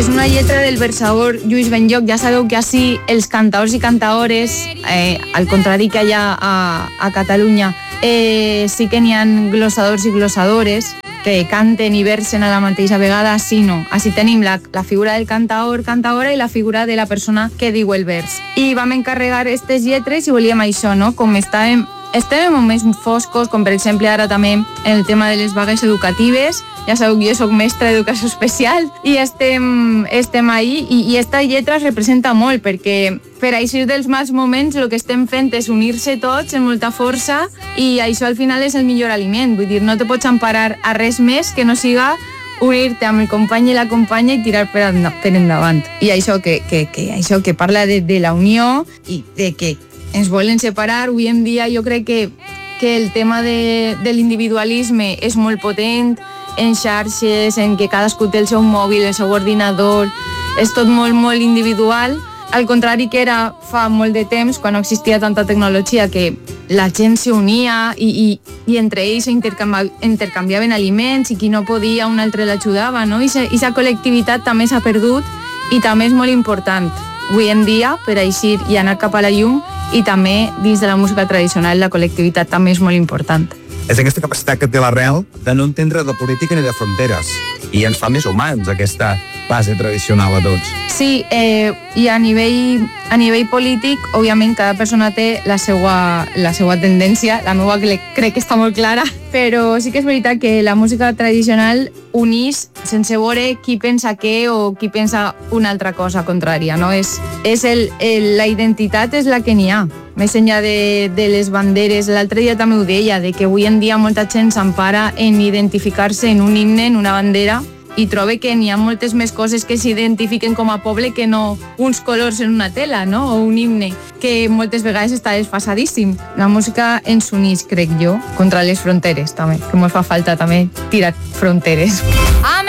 És una lletra del versador Lluís Benlloc. Ja sabeu que així els cantaors i cantaores, al contrari que allà a Catalunya, sí que n'hi ha glossadors i glossadores que canten i versen a la mateixa vegada. Així no. Així tenim la figura del cantaor, cantaora i la figura de la persona que diu el vers. I vam encarregar aquestes lletres i volíem això, no? Com estem en moments foscos, com per exemple ara també en el tema de les vagues educatives. Ja sabeu que jo soc mestra d'educació especial i estem ahí i esta lletra es representa molt perquè per eixir dels mals moments el que estem fent és unir-se tots amb molta força i això al final és el millor aliment. Vull dir, no te pots emparar a res més que no siga unir-te amb el company i la companya i tirar per endavant. I això que parla de la unió i de que ens volen separar. Avui en dia jo crec que el tema de l'individualisme és molt potent en xarxes, en que cadascú té el seu mòbil, el seu ordinador, és tot molt, molt individual, al contrari que era fa molt de temps, quan no existia tanta tecnologia, que la gent s'unia i entre ells intercanviaven aliments i qui no podia un altre l'ajudava, no? I aquesta col·lectivitat també s'ha perdut i també és molt important avui en dia per eixir i anar cap a la llum, i també dins de la música tradicional la col·lectivitat també és molt important. És aquesta capacitat que té l'arrel de no entendre de política ni de fronteres i ens fa més humans aquesta base tradicional a tots. Sí, i a nivell polític, òbviament cada persona té la seva tendència, la meva crec que està molt clara, però sí que és veritat que la música tradicional unís sense veure qui pensa què o qui pensa una altra cosa contrària, no? La identitat és la que n'hi ha, més enllà de les banderes. L'altre dia també ho deia, de que avui en dia molta gent s'empara en identificar-se en un himne, en una bandera, i trobe que n'hi ha moltes més coses que s'identifiquen com a poble que no uns colors en una tela, no? O un himne, que moltes vegades està desfasadíssim. La música ens unís, crec jo, contra les fronteres també, que ens fa falta també tirar fronteres.